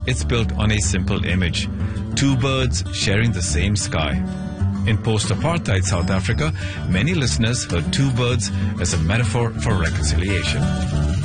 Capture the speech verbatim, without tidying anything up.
It's built on a simple image: two birds sharing the same sky. In post-apartheid South Africa, many listeners heard two birds as a metaphor for reconciliation.